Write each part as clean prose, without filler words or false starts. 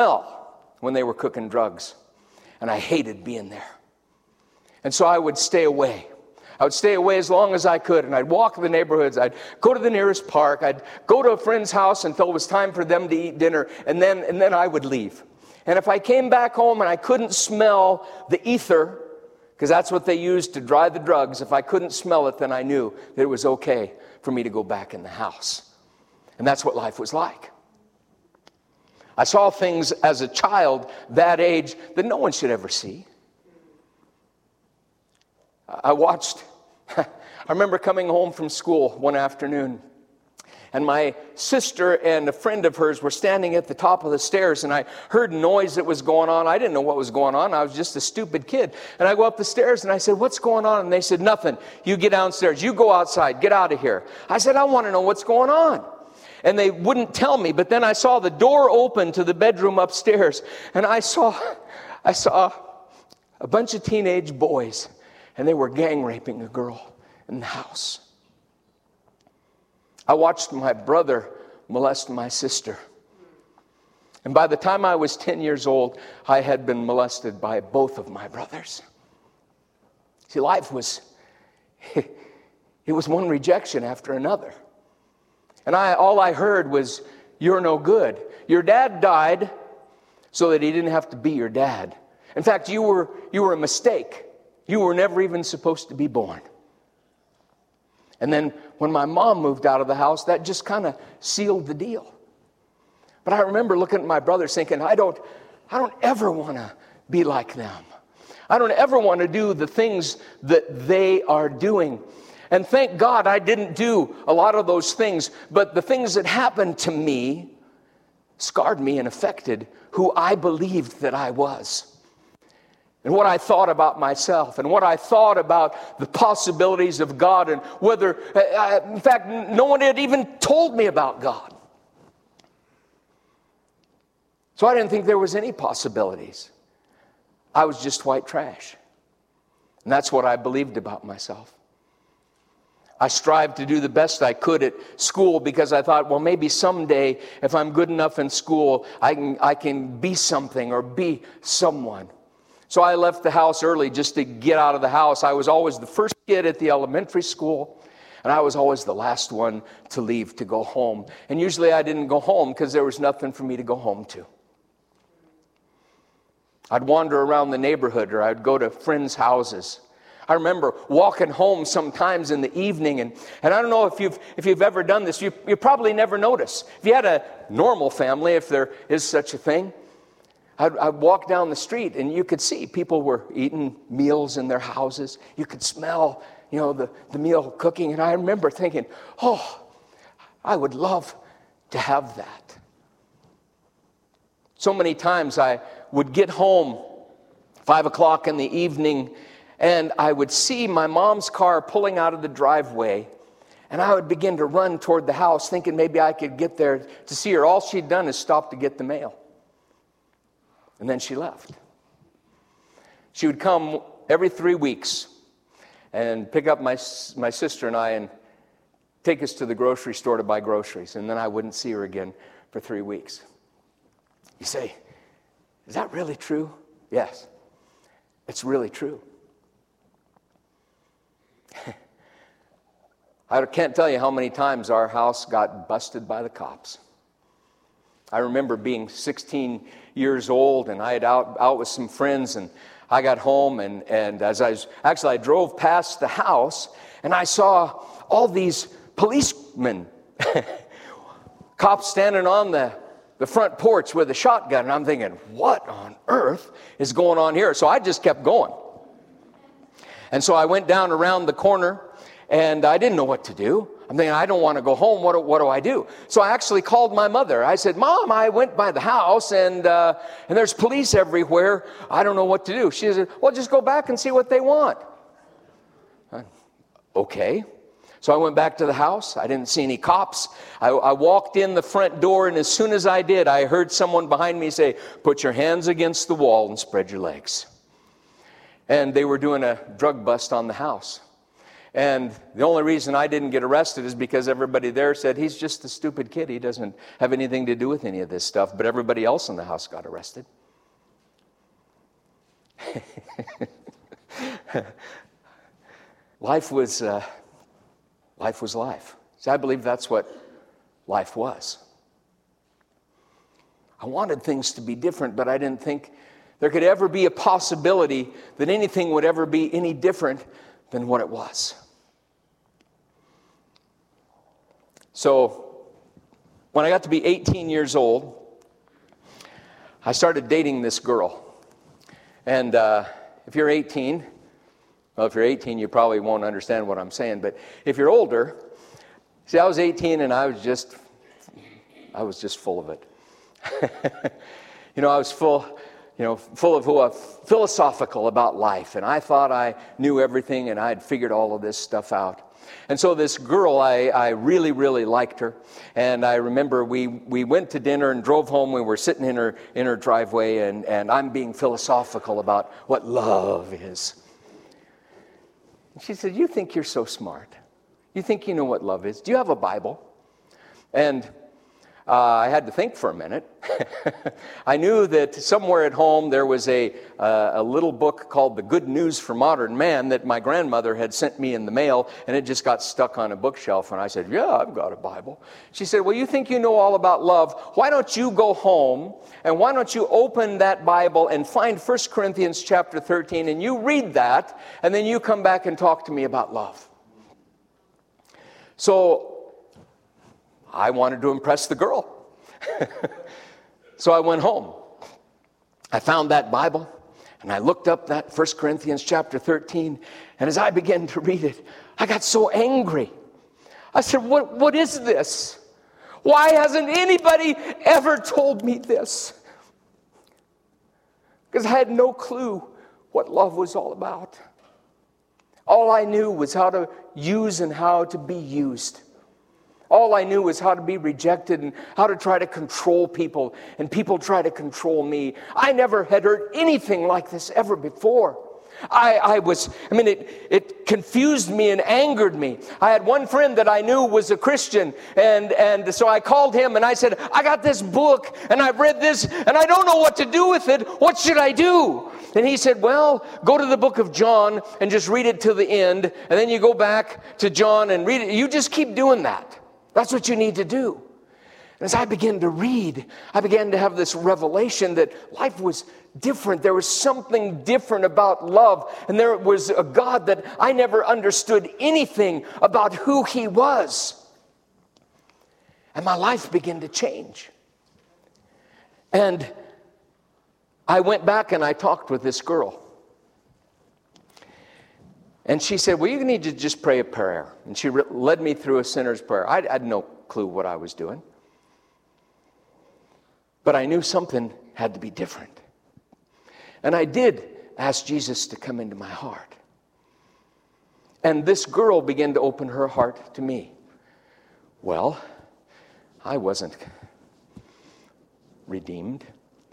smell when they were cooking drugs. And I hated being there. And so I would stay away. I would stay away as long as I could, and I'd walk the neighborhoods. I'd go to the nearest park. I'd go to a friend's house until it was time for them to eat dinner, and then I would leave. And if I came back home and I couldn't smell the ether, because that's what they used to dry the drugs, if I couldn't smell it, then I knew that it was okay for me to go back in the house. And that's what life was like. I saw things as a child that age that no one should ever see. I remember coming home from school one afternoon, and my sister and a friend of hers were standing at the top of the stairs, and I heard noise that was going on. I didn't know what was going on. I was just a stupid kid. And I go up the stairs, and I said, "What's going on?" And they said, "Nothing. You get downstairs. You go outside. Get out of here." I said, "I want to know what's going on." And they wouldn't tell me, but then I saw the door open to the bedroom upstairs, and I saw a bunch of teenage boys, and they were gang raping a girl in the house. I watched my brother molest my sister. And by the time I was 10 years old, I had been molested by both of my brothers. See, life was, it was one rejection after another. And all I heard was, "You're no good. Your dad died so that he didn't have to be your dad. In fact, you were a mistake. You were never even supposed to be born." And then when my mom moved out of the house, that just kind of sealed the deal. But I remember looking at my brothers thinking, I don't ever want to be like them. I don't ever want to do the things that they are doing. And thank God I didn't do a lot of those things, but the things that happened to me scarred me and affected who I believed that I was. And what I thought about myself, and what I thought about the possibilities of God, and whether, in fact, no one had even told me about God. So I didn't think there was any possibilities. I was just white trash. And that's what I believed about myself. I strived to do the best I could at school because I thought, well, maybe someday if I'm good enough in school, I can be something or be someone. So I left the house early just to get out of the house. I was always the first kid at the elementary school, and I was always the last one to leave to go home. And usually I didn't go home because there was nothing for me to go home to. I'd wander around the neighborhood, or I'd go to friends' houses. I remember walking home sometimes in the evening, and I don't know if you've ever done this. You probably never notice. If you had a normal family, if there is such a thing, I'd walk down the street, and you could see people were eating meals in their houses. You could smell, the meal cooking, and I remember thinking, oh, I would love to have that. So many times I would get home 5 o'clock in the evening, and I would see my mom's car pulling out of the driveway, and I would begin to run toward the house thinking maybe I could get there to see her. All she'd done is stop to get the mail. And then she left. She would come every 3 weeks and pick up my sister and I and take us to the grocery store to buy groceries, and then I wouldn't see her again for 3 weeks. You say, is that really true? Yes, it's really true. I can't tell you how many times our house got busted by the cops. I remember being 16 years old, and I had out with some friends, and I got home, and as I drove past the house, and I saw all these policemen, cops standing on the front porch with a shotgun, and I'm thinking, what on earth is going on here? So I just kept going. And so I went down around the corner, and I didn't know what to do. I'm thinking, I don't want to go home. What do I do? So I actually called my mother. I said, Mom, I went by the house, and there's police everywhere. I don't know what to do. She said, well, just go back and see what they want. Okay. So I went back to the house. I didn't see any cops. I walked in the front door, and as soon as I did, I heard someone behind me say, put your hands against the wall and spread your legs. And they were doing a drug bust on the house. And the only reason I didn't get arrested is because everybody there said, he's just a stupid kid. He doesn't have anything to do with any of this stuff. But everybody else in the house got arrested. Life was life. See, I believe that's what life was. I wanted things to be different, but I didn't think there could ever be a possibility that anything would ever be any different than what it was. So, when I got to be 18 years old, I started dating this girl. And if you're 18, well, if you're 18, you probably won't understand what I'm saying. But if you're older, see, I was 18 and I was just full of it. I was full of philosophical about life. And I thought I knew everything and I had figured all of this stuff out. And so this girl, I really, really liked her. And I remember we went to dinner and drove home. We were sitting in her driveway, and I'm being philosophical about what love is. And she said, "You think you're so smart. You think you know what love is. Do you have a Bible?" And I had to think for a minute. I knew that somewhere at home there was a little book called The Good News for Modern Man that my grandmother had sent me in the mail, and it just got stuck on a bookshelf. And I said, "Yeah, I've got a Bible." She said, "Well, you think you know all about love. Why don't you go home, and why don't you open that Bible and find 1 Corinthians chapter 13, and you read that, and then you come back and talk to me about love." So I wanted to impress the girl. So I went home. I found that Bible, and I looked up that 1 Corinthians chapter 13, and as I began to read it, I got so angry. I said, what is this? Why hasn't anybody ever told me this? Because I had no clue what love was all about. All I knew was how to use and how to be used. All I knew was how to be rejected and how to try to control people, and people try to control me. I never had heard anything like this ever before. It confused me and angered me. I had one friend that I knew was a Christian, and so I called him and I said, "I got this book and I've read this and I don't know what to do with it. What should I do?" And he said, "Well, go to the book of John and just read it to the end, and then you go back to John and read it. You just keep doing that. That's what you need to do." And as I began to read, I began to have this revelation that life was different. There was something different about love. And there was a God that I never understood anything about who He was. And my life began to change. And I went back and I talked with this girl. And she said, "Well, you need to just pray a prayer." And she led me through a sinner's prayer. I had no clue what I was doing. But I knew something had to be different. And I did ask Jesus to come into my heart. And this girl began to open her heart to me. Well, I wasn't redeemed.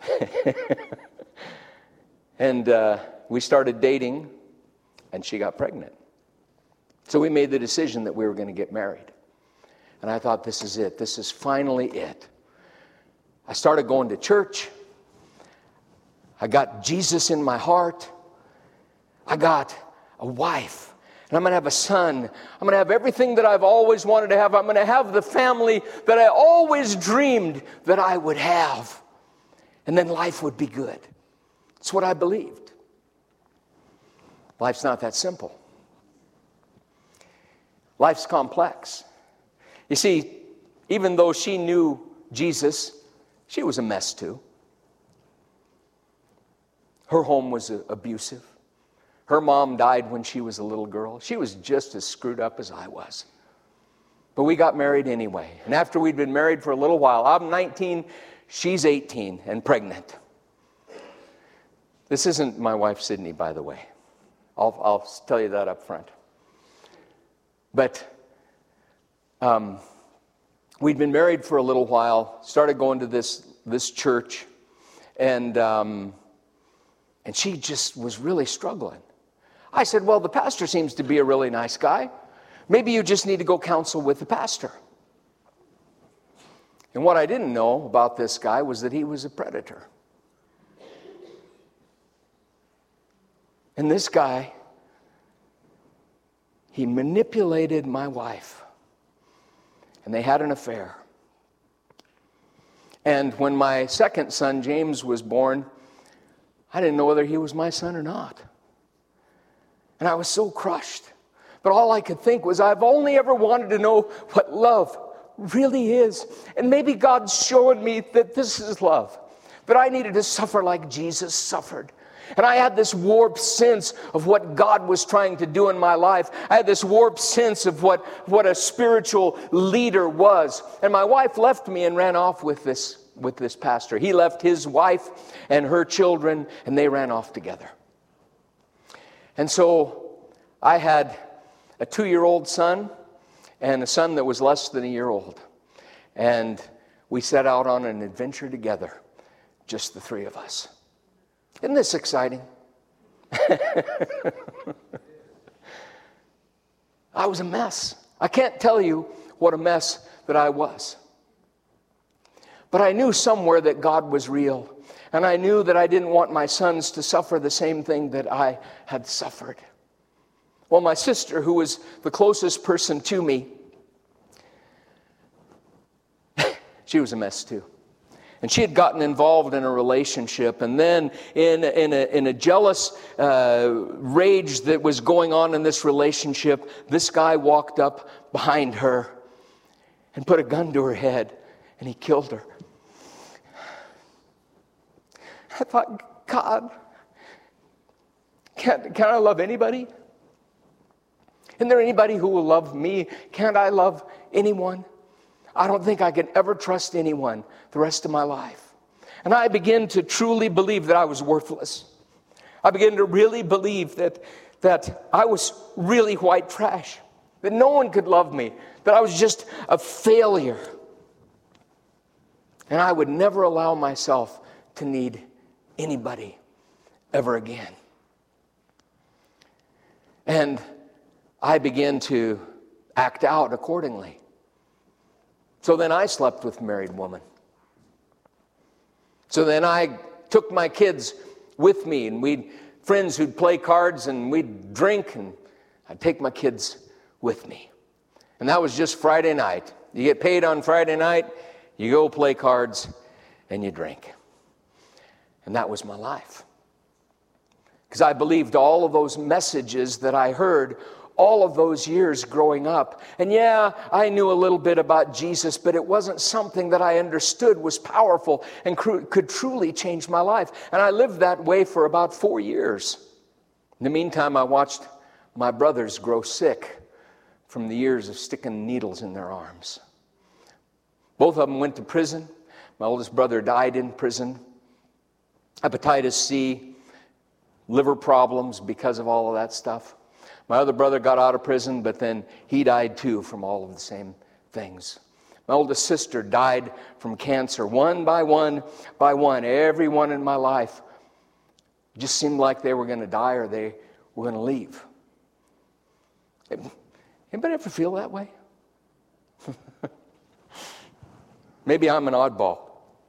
And we started dating. And she got pregnant. So we made the decision that we were going to get married. And I thought, this is it. This is finally it. I started going to church. I got Jesus in my heart. I got a wife. And I'm going to have a son. I'm going to have everything that I've always wanted to have. I'm going to have the family that I always dreamed that I would have. And then life would be good. It's what I believed. Life's not that simple. Life's complex. You see, even though she knew Jesus, she was a mess too. Her home was abusive. Her mom died when she was a little girl. She was just as screwed up as I was. But we got married anyway. And after we'd been married for a little while, I'm 19, she's 18 and pregnant. This isn't my wife, Sydney, by the way. I'll tell you that up front. But we'd been married for a little while, started going to this church, and she just was really struggling. I said, well, the pastor seems to be a really nice guy. Maybe you just need to go counsel with the pastor. And what I didn't know about this guy was that he was a predator. And this guy, he manipulated my wife. And they had an affair. And when my second son, James, was born, I didn't know whether he was my son or not. And I was so crushed. But all I could think was, I've only ever wanted to know what love really is. And maybe God's showing me that this is love. That I needed to suffer like Jesus suffered. And I had this warped sense of what God was trying to do in my life. I had this warped sense of what a spiritual leader was. And my wife left me and ran off with this pastor. He left his wife and her children, and they ran off together. And so I had a 2-year-old son and a son that was less than a year old. And we set out on an adventure together, just the three of us. Isn't this exciting? I was a mess. I can't tell you what a mess that I was. But I knew somewhere that God was real. And I knew that I didn't want my sons to suffer the same thing that I had suffered. Well, my sister, who was the closest person to me, she was a mess too. And she had gotten involved in a relationship, and then in a jealous rage that was going on in this relationship, this guy walked up behind her and put a gun to her head, and he killed her. I thought, God, can I love anybody? Isn't there anybody who will love me? Can't I love anyone? I don't think I can ever trust anyone the rest of my life. And I began to truly believe that I was worthless. I began to really believe that I was really white trash, that no one could love me, that I was just a failure. And I would never allow myself to need anybody ever again. And I began to act out accordingly. So then I slept with a married woman. So then I took my kids with me, and we'd friends who'd play cards, and we'd drink, and I'd take my kids with me. And that was just Friday night. You get paid on Friday night, you go play cards, and you drink. And that was my life. Because I believed all of those messages that I heard all of those years growing up. And yeah, I knew a little bit about Jesus, but it wasn't something that I understood was powerful and could truly change my life. And I lived that way for about 4 years. In the meantime, I watched my brothers grow sick from the years of sticking needles in their arms. Both of them went to prison. My oldest brother died in prison. Hepatitis C, liver problems because of all of that stuff. My other brother got out of prison, but then he died too from all of the same things. My oldest sister died from cancer, one by one by one. Everyone in my life just seemed like they were going to die or they were going to leave. Anybody ever feel that way? Maybe I'm an oddball.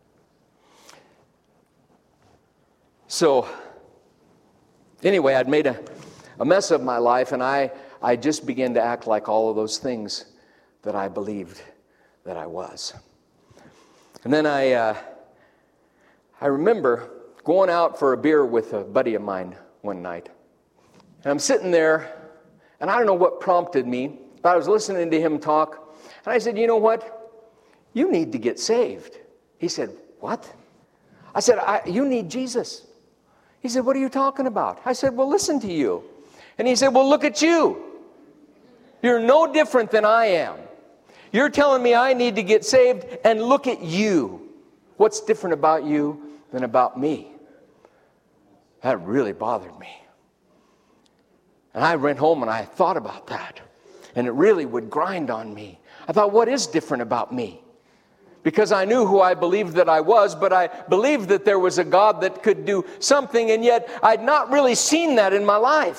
So, anyway, I'd made a mess of my life, and I just began to act like all of those things that I believed that I was. And then I remember going out for a beer with a buddy of mine one night. And I'm sitting there, and I don't know what prompted me, but I was listening to him talk, and I said, you know what? You need to get saved. He said, what? I said, you need Jesus. He said, what are you talking about? I said, well, listen to you. And he said, well, look at you. You're no different than I am. You're telling me I need to get saved, and look at you. What's different about you than about me? That really bothered me. And I went home and I thought about that. And it really would grind on me. I thought, what is different about me? Because I knew who I believed that I was, but I believed that there was a God that could do something, and yet I'd not really seen that in my life.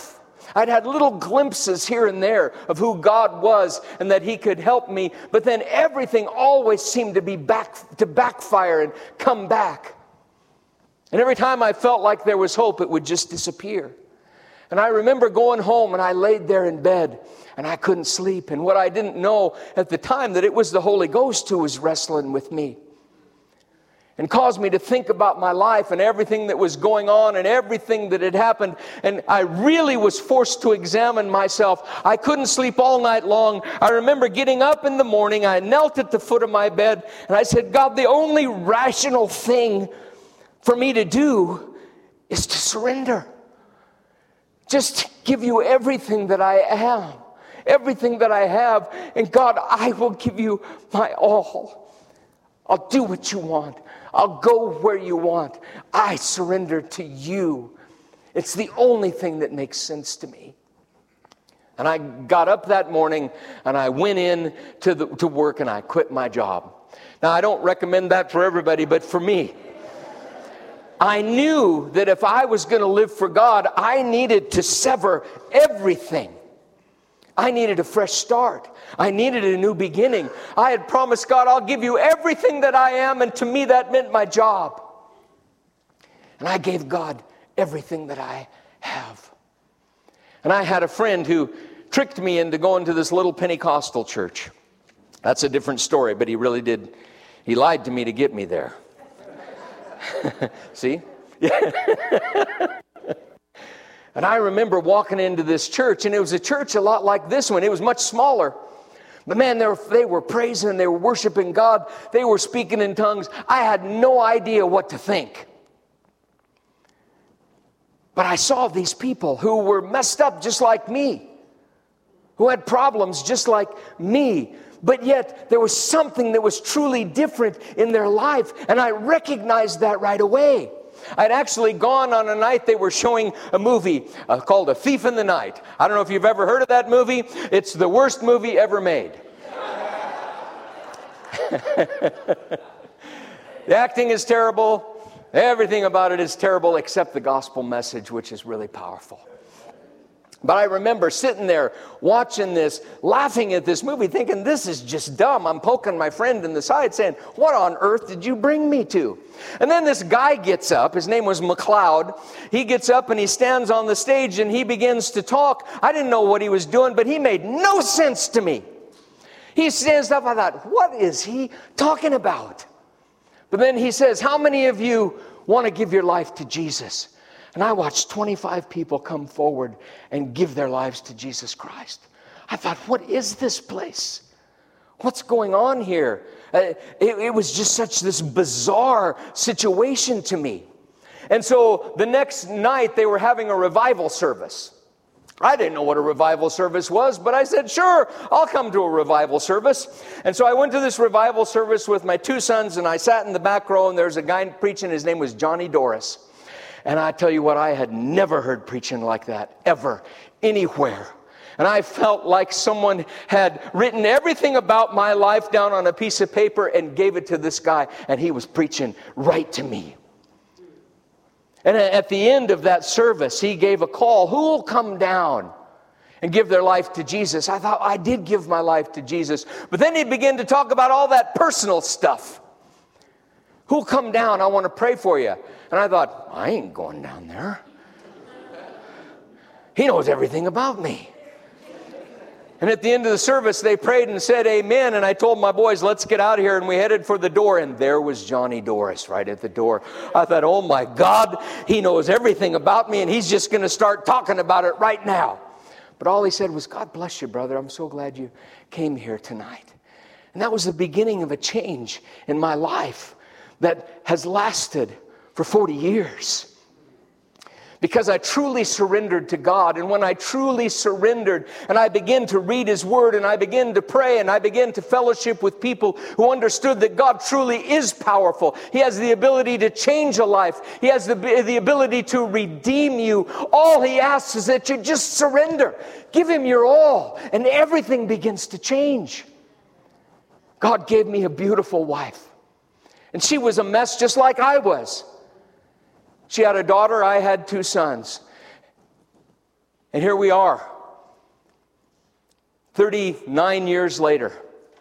I'd had little glimpses here and there of who God was and that He could help me. But then everything always seemed to be backfire and come back. And every time I felt like there was hope, it would just disappear. And I remember going home and I laid there in bed and I couldn't sleep. And what I didn't know at the time, that it was the Holy Ghost who was wrestling with me and caused me to think about my life and everything that was going on and everything that had happened. And I really was forced to examine myself. I couldn't sleep all night long. I remember getting up in the morning. I knelt at the foot of my bed and I said, God, the only rational thing for me to do is to surrender. Just give you everything that I am, everything that I have. And God, I will give you my all. I'll do what you want. I'll go where you want. I surrender to you. It's the only thing that makes sense to me. And I got up that morning and I went in to work and I quit my job. Now, I don't recommend that for everybody, but for me, I knew that if I was going to live for God, I needed to sever everything. I needed a fresh start. I needed a new beginning. I had promised God, I'll give you everything that I am, and to me that meant my job. And I gave God everything that I have. And I had a friend who tricked me into going to this little Pentecostal church. That's a different story, but he really did. He lied to me to get me there. See? And I remember walking into this church, and it was a church a lot like this one. It was much smaller. But man, they were praising, they were worshiping God. They were speaking in tongues. I had no idea what to think. But I saw these people who were messed up just like me, who had problems just like me. But yet there was something that was truly different in their life. And I recognized that right away. I'd actually gone on a night they were showing a movie called A Thief in the Night. I don't know if you've ever heard of that movie. It's the worst movie ever made. The acting is terrible. Everything about it is terrible except the gospel message, which is really powerful. But I remember sitting there watching this, laughing at this movie, thinking, this is just dumb. I'm poking my friend in the side saying, what on earth did you bring me to? And then this guy gets up. His name was McLeod. He gets up and he stands on the stage and he begins to talk. I didn't know what he was doing, but he made no sense to me. He stands up. I thought, what is he talking about? But then he says, how many of you want to give your life to Jesus? And I watched 25 people come forward and give their lives to Jesus Christ. I thought, what is this place? What's going on here? It was just such this bizarre situation to me. And so the next night they were having a revival service. I didn't know what a revival service was, but I said, sure, I'll come to a revival service. And so I went to this revival service with my two sons, and I sat in the back row, and there was a guy preaching. His name was Johnny Doris. And I tell you what, I had never heard preaching like that, ever, anywhere. And I felt like someone had written everything about my life down on a piece of paper and gave it to this guy, and he was preaching right to me. And at the end of that service, he gave a call. Who will come down and give their life to Jesus? I thought, I did give my life to Jesus. But then he began to talk about all that personal stuff. Who'll come down? I want to pray for you. And I thought, I ain't going down there. He knows everything about me. And at the end of the service, they prayed and said amen. And I told my boys, let's get out of here. And we headed for the door. And there was Johnny Doris right at the door. I thought, oh my God, he knows everything about me. And he's just going to start talking about it right now. But all he said was, God bless you, brother. I'm so glad you came here tonight. And that was the beginning of a change in my life that has lasted for 40 years. Because I truly surrendered to God. And when I truly surrendered and I began to read His Word and I began to pray and I began to fellowship with people who understood that God truly is powerful. He has the ability to change a life. He has the ability to redeem you. All He asks is that you just surrender. Give Him your all and everything begins to change. God gave me a beautiful wife. And she was a mess just like I was. She had a daughter, I had two sons. And here we are, 39 years later.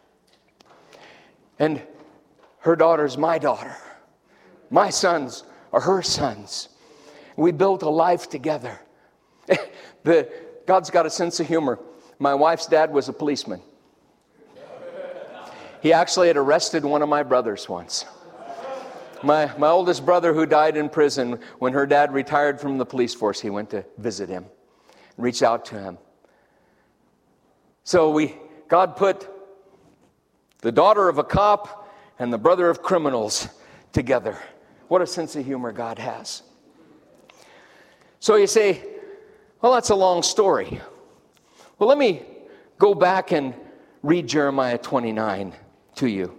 And her daughter's my daughter. My sons are her sons. We built a life together. God's got a sense of humor. My wife's dad was a policeman. He actually had arrested one of my brothers once. My oldest brother, who died in prison, when her dad retired from the police force, he went to visit him, reach out to him. So God put the daughter of a cop and the brother of criminals together. What a sense of humor God has. So you say, well, that's a long story. Well, let me go back and read Jeremiah 29 to you.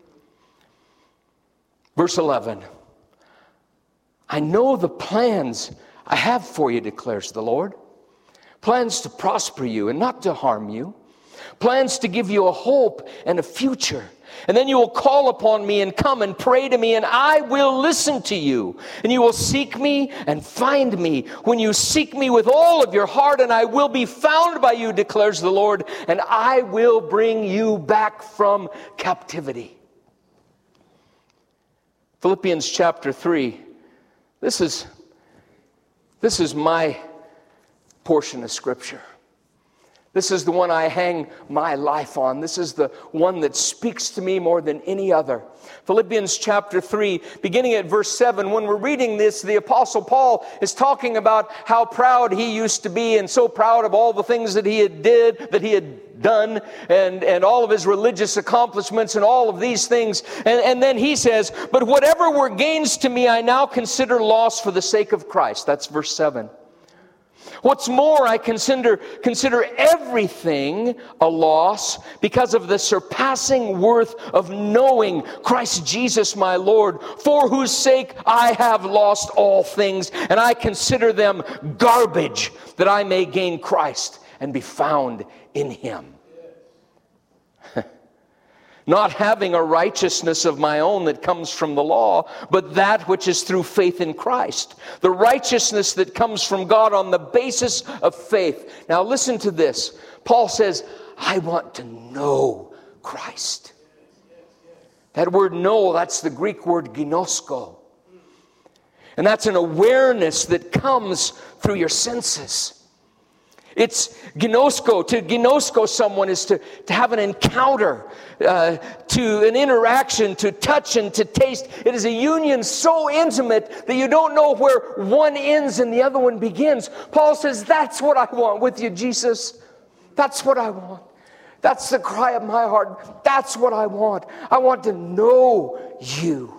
Verse 11. I know the plans I have for you, declares the Lord. Plans to prosper you and not to harm you. Plans to give you a hope and a future. And then you will call upon me and come and pray to me, and I will listen to you. And you will seek me and find me when you seek me with all of your heart, and I will be found by you, declares the Lord, and I will bring you back from captivity. Philippians chapter 3. This is my portion of Scripture. This is the one I hang my life on. This is the one that speaks to me more than any other. Philippians chapter 3, beginning at verse 7. When we're reading this, the Apostle Paul is talking about how proud he used to be, and so proud of all the things that he had done, and all of his religious accomplishments and all of these things. And then he says, but whatever were gains to me, I now consider loss for the sake of Christ. That's verse 7. What's more, I consider everything a loss because of the surpassing worth of knowing Christ Jesus my Lord, for whose sake I have lost all things, and I consider them garbage, that I may gain Christ and be found in Him. Not having a righteousness of my own that comes from the law, but that which is through faith in Christ. The righteousness that comes from God on the basis of faith. Now listen to this. Paul says, I want to know Christ. That word know, that's the Greek word ginosko. And that's an awareness that comes through your senses. It's ginosko. To ginosko someone is to have an encounter, to an interaction, to touch and to taste. It is a union so intimate that you don't know where one ends and the other one begins. Paul says, that's what I want with you, Jesus. That's what I want. That's the cry of my heart. That's what I want. I want to know you.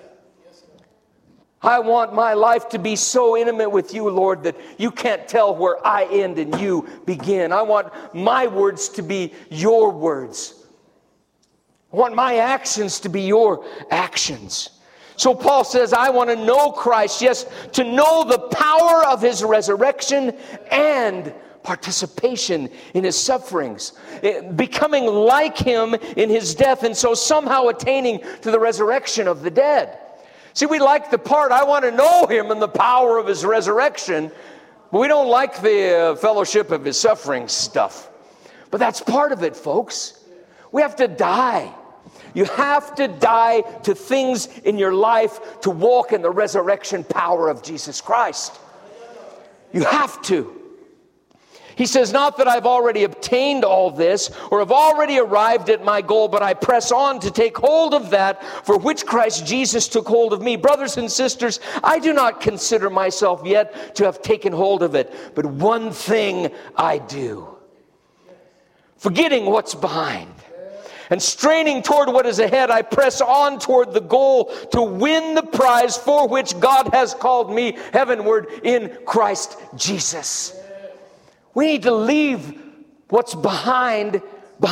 I want my life to be so intimate with you, Lord, that you can't tell where I end and you begin. I want my words to be your words. I want my actions to be your actions. So Paul says, I want to know Christ, yes, to know the power of His resurrection and participation in His sufferings, becoming like Him in His death, and so somehow attaining to the resurrection of the dead. See, we like the part, I want to know Him and the power of His resurrection, but we don't like the fellowship of His suffering stuff. But that's part of it, folks. We have to die. You have to die to things in your life to walk in the resurrection power of Jesus Christ. You have to. He says, not that I've already obtained all this or have already arrived at my goal, but I press on to take hold of that for which Christ Jesus took hold of me. Brothers and sisters, I do not consider myself yet to have taken hold of it, but one thing I do. Forgetting what's behind and straining toward what is ahead, I press on toward the goal to win the prize for which God has called me heavenward in Christ Jesus. We need to leave what's behind.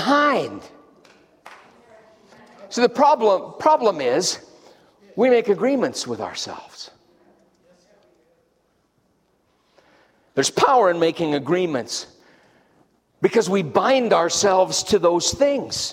So the problem is we make agreements with ourselves. There's power in making agreements because we bind ourselves to those things.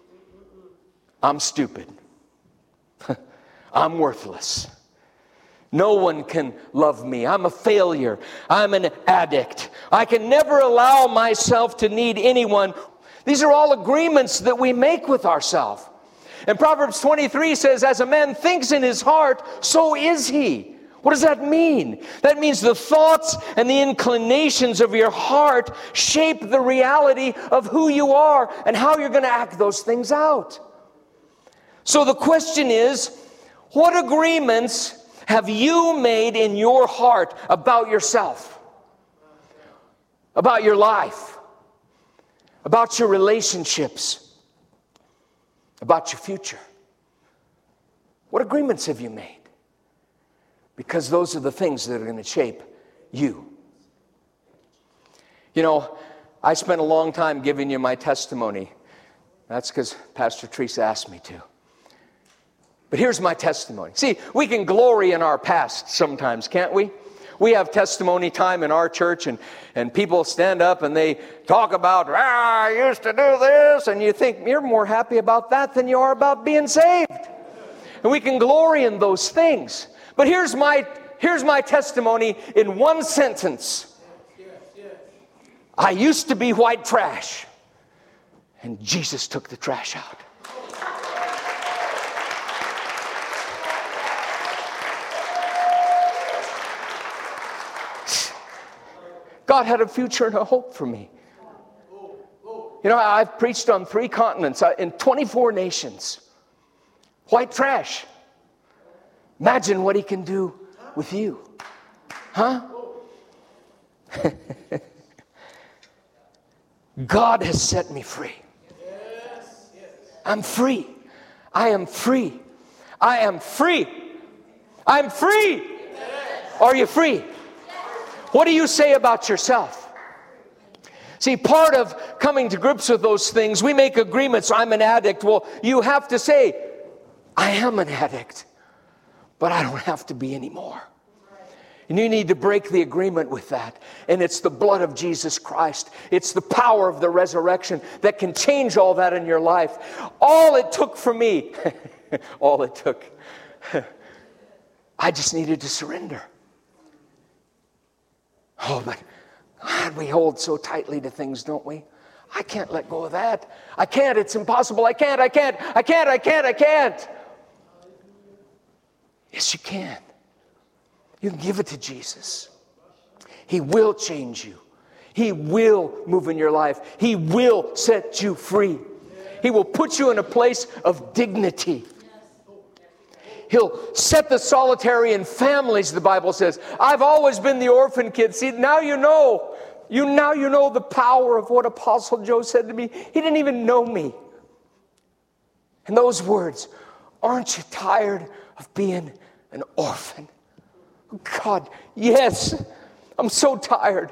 I'm stupid. I'm worthless. No one can love me. I'm a failure. I'm an addict. I can never allow myself to need anyone. These are all agreements that we make with ourselves. And Proverbs 23 says, as a man thinks in his heart, so is he. What does that mean? That means the thoughts and the inclinations of your heart shape the reality of who you are and how you're going to act those things out. So the question is, what agreements have you made in your heart about yourself, about your life, about your relationships, about your future? What agreements have you made? Because those are the things that are going to shape you. You know, I spent a long time giving you my testimony. That's because Pastor Teresa asked me to. But here's my testimony. See, we can glory in our past sometimes, can't we? We have testimony time in our church, and people stand up and they talk about, I used to do this, and you think you're more happy about that than you are about being saved. And we can glory in those things. But here's my testimony in one sentence. I used to be white trash, and Jesus took the trash out. God had a future and a hope for me. You know, I've preached on 3 continents, in 24 nations. White trash. Imagine what he can do with you. Huh? God has set me free. I'm free. I am free. I am free. I'm free. Are you free? What do you say about yourself? See, part of coming to grips with those things, we make agreements. I'm an addict. Well, you have to say, I am an addict, but I don't have to be anymore. And you need to break the agreement with that. And it's the blood of Jesus Christ. It's the power of the resurrection that can change all that in your life. All it took for me, all it took, I just needed to surrender. Oh, but God, we hold so tightly to things, don't we? I can't let go of that. I can't. It's impossible. I can't. Yes, you can. You can give it to Jesus. He will change you. He will move in your life. He will set you free. He will put you in a place of dignity. He'll set the solitary in families, the Bible says. I've always been the orphan kid. See, now you know. Now you know the power of what Apostle Joe said to me. He didn't even know me. And those words, aren't you tired of being an orphan? God, yes. I'm so tired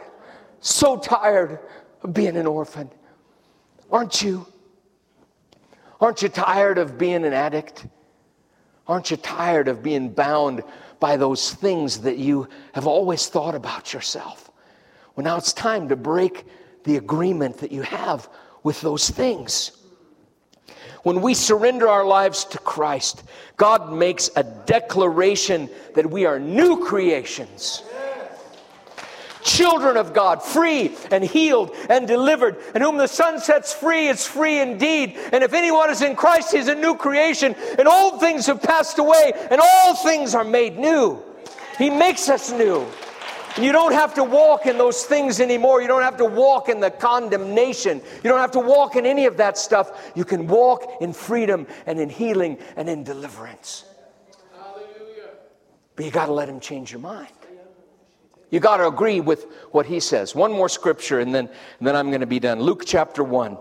of being an orphan. Aren't you? Aren't you tired of being an addict? Aren't you tired of being bound by those things that you have always thought about yourself? Well, now it's time to break the agreement that you have with those things. When we surrender our lives to Christ, God makes a declaration that we are new creations. Children of God, free and healed and delivered, and whom the Son sets free is free indeed. And if anyone is in Christ, he is a new creation, and old things have passed away, and all things are made new. He makes us new. And you don't have to walk in those things anymore. You don't have to walk in the condemnation. You don't have to walk in any of that stuff. You can walk in freedom and in healing and in deliverance. Hallelujah. But you got to let him change your mind. You got to agree with what he says. One more scripture and then I'm going to be done. Luke chapter 1.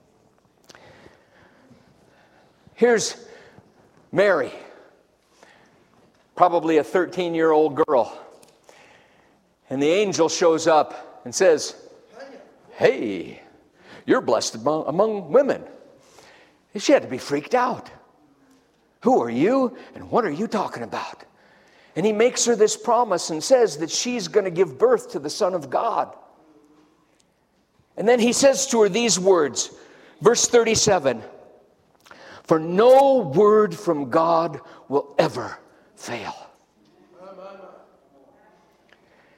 Here's Mary, probably a 13-year-old girl. And the angel shows up and says, hey, you're blessed among women. And she had to be freaked out. Who are you and what are you talking about? And he makes her this promise and says that she's going to give birth to the Son of God. And then he says to her these words, verse 37, for no word from God will ever fail.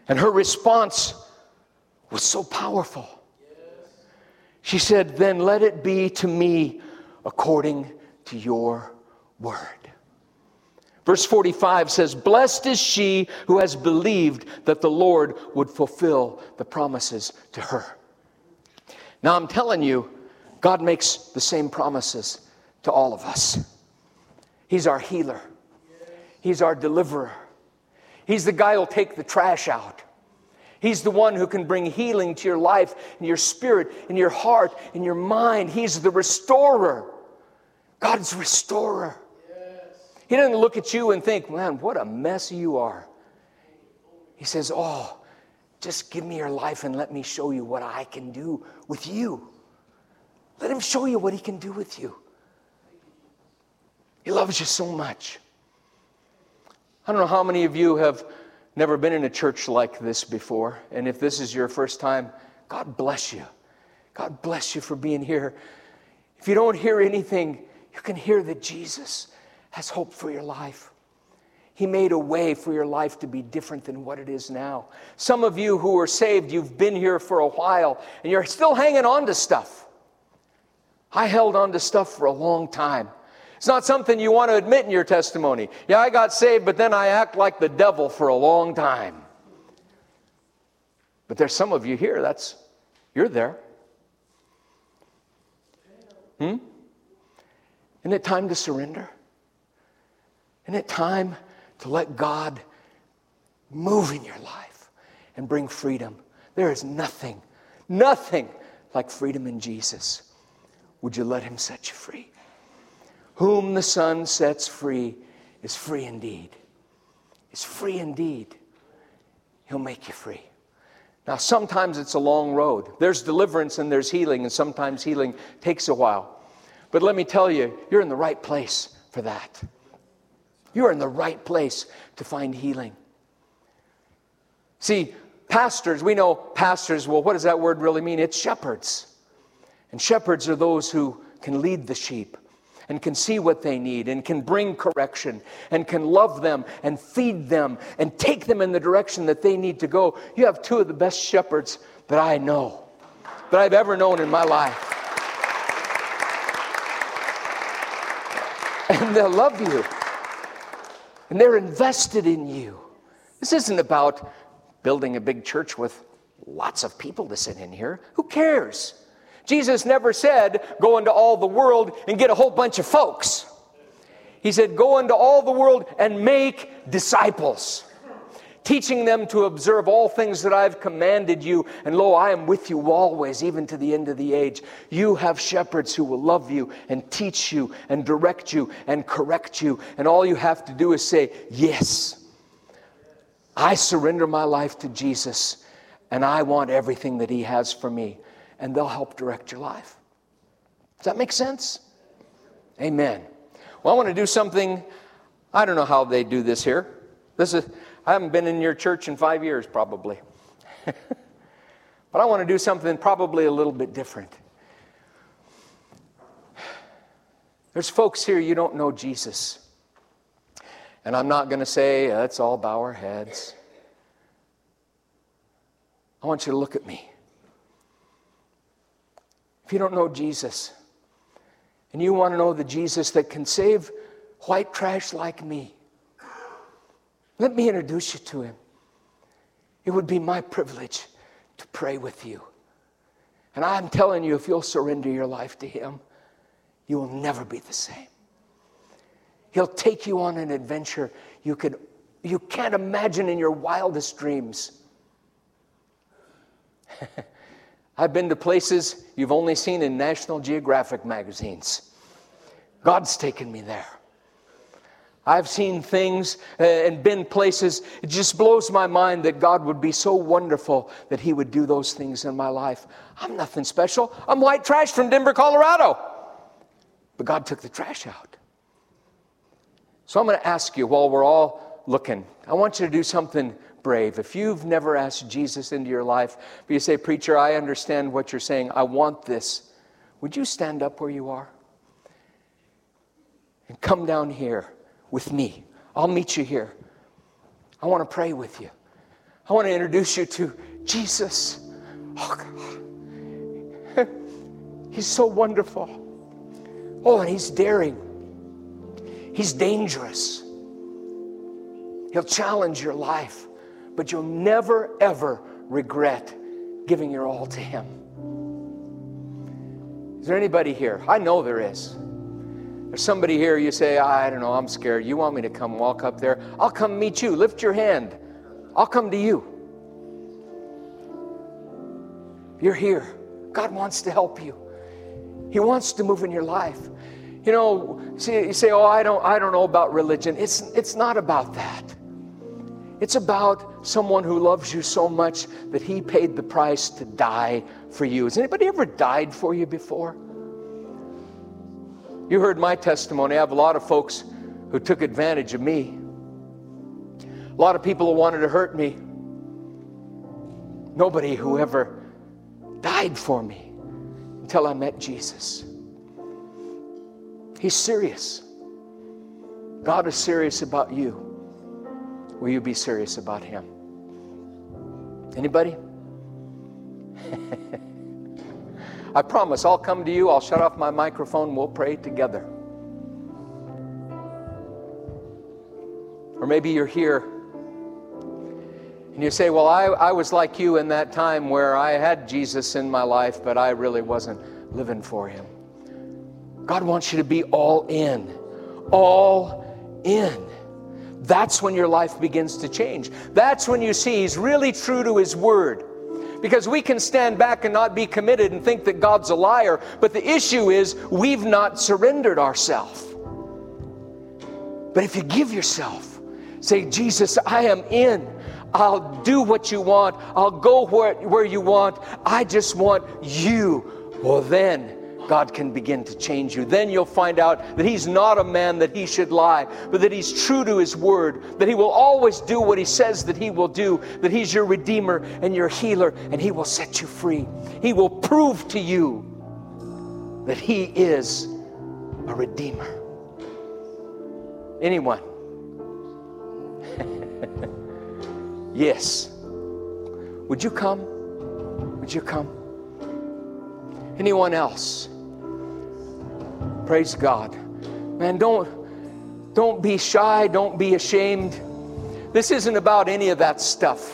And her response was so powerful. She said, then let it be to me according to your word. Verse 45 says, blessed is she who has believed that the Lord would fulfill the promises to her. Now I'm telling you, God makes the same promises to all of us. He's our healer. He's our deliverer. He's the guy who'll take the trash out. He's the one who can bring healing to your life, and your spirit, and your heart, and your mind. He's the restorer. God's restorer. He doesn't look at you and think, man, what a mess you are. He says, oh, just give me your life and let me show you what I can do with you. Let him show you what he can do with you. He loves you so much. I don't know how many of you have never been in a church like this before. And if this is your first time, God bless you. God bless you for being here. If you don't hear anything, you can hear that Jesus has hope for your life. He made a way for your life to be different than what it is now. Some of you who are saved, you've been here for a while, and you're still hanging on to stuff. I held on to stuff for a long time. It's not something you want to admit in your testimony. Yeah, I got saved, but then I act like the devil for a long time. But there's some of you here, you're there. Isn't it time to surrender? Isn't it time to let God move in your life and bring freedom? There is nothing like freedom in Jesus. Would you let him set you free? Whom the Son sets free is free indeed. Is free indeed. He'll make you free. Now, sometimes it's a long road. There's deliverance and there's healing, and sometimes healing takes a while. But let me tell you, you're in the right place for that. You're in the right place to find healing. See, pastors, we know pastors, well, what does that word really mean? It's shepherds. And shepherds are those who can lead the sheep and can see what they need and can bring correction and can love them and feed them and take them in the direction that they need to go. You have two of the best shepherds that I know, that I've ever known in my life. And they'll love you. And they're invested in you. This isn't about building a big church with lots of people to sit in here. Who cares? Jesus never said, go into all the world and get a whole bunch of folks. He said, go into all the world and make disciples, teaching them to observe all things that I've commanded you. And lo, I am with you always, even to the end of the age. You have shepherds who will love you and teach you and direct you and correct you. And all you have to do is say, yes, I surrender my life to Jesus, and I want everything that he has for me. And they'll help direct your life. Does that make sense? Amen. Well, I want to do something. I don't know how they do this here. I haven't been in your church in 5 years, probably. But I want to do something probably a little bit different. There's folks here, you don't know Jesus. And I'm not going to say, let's all bow our heads. I want you to look at me. If you don't know Jesus, and you want to know the Jesus that can save white trash like me, let me introduce you to him. It would be my privilege to pray with you. And I'm telling you, if you'll surrender your life to him, you will never be the same. He'll take you on an adventure you can't imagine in your wildest dreams. I've been to places you've only seen in National Geographic magazines. God's taken me there. I've seen things and been places. It just blows my mind that God would be so wonderful that he would do those things in my life. I'm nothing special. I'm white trash from Denver, Colorado. But God took the trash out. So I'm going to ask you while we're all looking, I want you to do something brave. If you've never asked Jesus into your life, but you say, preacher, I understand what you're saying. I want this. Would you stand up where you are? And come down here with me. I'll meet you here. I want to pray with you. I want to introduce you to Jesus. Oh, God. He's so wonderful. Oh, and He's daring. He's dangerous. He'll challenge your life, but you'll never, ever regret giving your all to Him. Is there anybody here? I know there is. There's somebody here, you say, I don't know, I'm scared. You want me to come walk up there? I'll come meet you. Lift your hand. I'll come to you. You're here. God wants to help you. He wants to move in your life. You know, you say, oh, I don't know about religion. It's not about that. It's about someone who loves you so much that He paid the price to die for you. Has anybody ever died for you before? You heard my testimony. I have a lot of folks who took advantage of me. A lot of people who wanted to hurt me. Nobody who ever died for me until I met Jesus. He's serious. God is serious about you. Will you be serious about Him? Anybody? I promise I'll come to you. I'll shut off my microphone. We'll pray together. Or maybe you're here and you say, well, I was like you in that time where I had Jesus in my life, but I really wasn't living for Him. God wants you to be all in. All in. That's when your life begins to change. That's when you see He's really true to His word. Because we can stand back and not be committed and think that God's a liar. But the issue is we've not surrendered ourselves. But if you give yourself, say, Jesus, I am in. I'll do what you want. I'll go where you want. I just want you. Well, then God can begin to change you. Then you'll find out that He's not a man that He should lie, but that He's true to His word, that He will always do what He says that He will do, that He's your Redeemer and your healer, and He will set you free. He will prove to you that He is a Redeemer. Anyone? Yes. Would you come? Would you come? Anyone else? Praise God. Man, don't be shy. Don't be ashamed. This isn't about any of that stuff.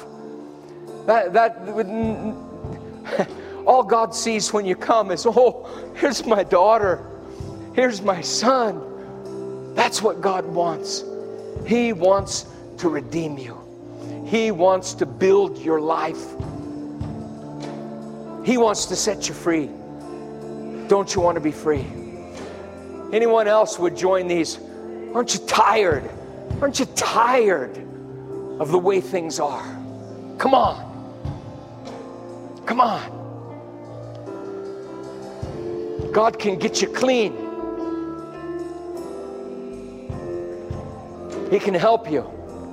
All God sees when you come is, oh, here's my daughter. Here's my son. That's what God wants. He wants to redeem you. He wants to build your life. He wants to set you free. Don't you want to be free? Anyone else would join these? Aren't you tired? Aren't you tired of the way things are? Come on. Come on. God can get you clean. He can help you.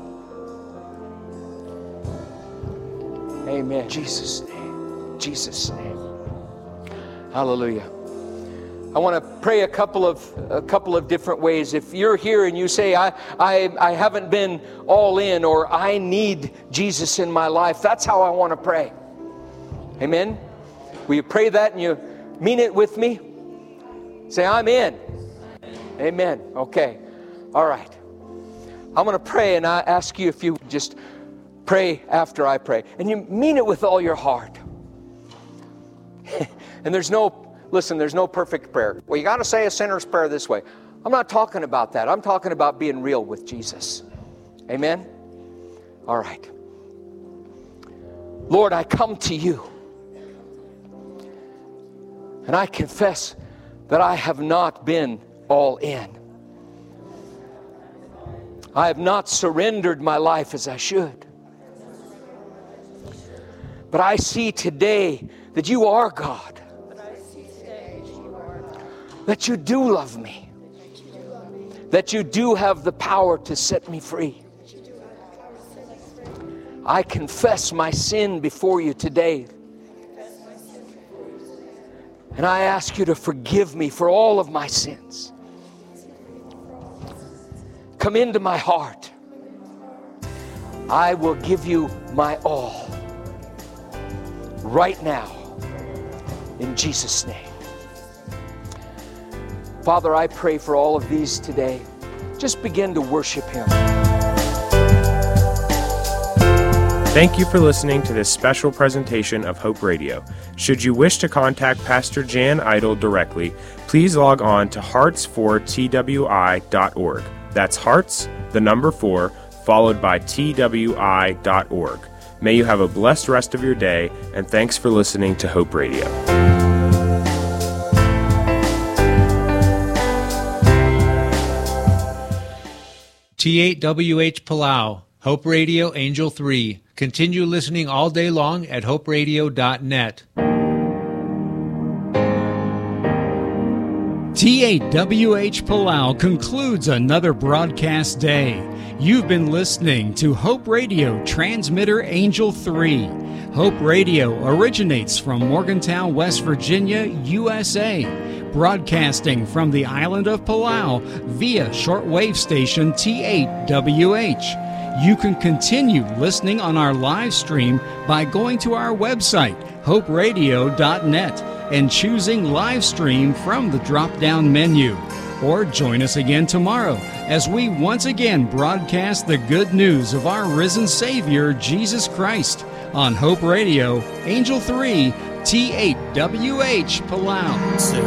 Amen. Jesus' name. Jesus' name. Hallelujah. I want to pray a couple of different ways. If you're here and you say, I haven't been all in, or I need Jesus in my life, that's how I want to pray. Amen. Will you pray that and you mean it with me? Say, I'm in. Amen. Okay. All right. I'm going to pray, and I ask you if you just pray after I pray. And you mean it with all your heart. And there's no perfect prayer. Well, you got to say a sinner's prayer this way. I'm not talking about that. I'm talking about being real with Jesus. Amen? All right. Lord, I come to you. And I confess that I have not been all in. I have not surrendered my life as I should. But I see today that you are God. That you do love me. That you do have the power to set me free. I confess my sin before you today. And I ask you to forgive me for all of my sins. Come into my heart. I will give you my all right now, in Jesus' name. Father, I pray for all of these today. Just begin to worship Him. Thank you for listening to this special presentation of Hope Radio. Should you wish to contact Pastor Jan Idle directly, please log on to hearts4twi.org. That's hearts, the number 4, followed by twi.org. May you have a blessed rest of your day, and thanks for listening to Hope Radio. T8WH Palau, Hope Radio Angel 3. Continue listening all day long at hoperadio.net. T8WH Palau concludes another broadcast day. You've been listening to Hope Radio Transmitter Angel 3. Hope Radio originates from Morgantown, West Virginia, USA, broadcasting from the island of Palau via shortwave station T8WH. You can continue listening on our live stream by going to our website, hoperadio.net, and choosing live stream from the drop-down menu. Or join us again tomorrow as we once again broadcast the good news of our risen Savior, Jesus Christ, on Hope Radio, Angel 3, T8WH Palau.